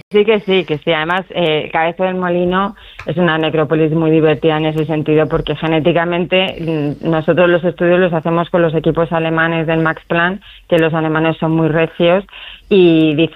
Sí que sí, que sí. Además, Cabezo del Molino es una necrópolis muy divertida en ese sentido porque genéticamente nosotros los estudios los hacemos con los equipos alemanes del Max Planck, que los alemanes son muy recios y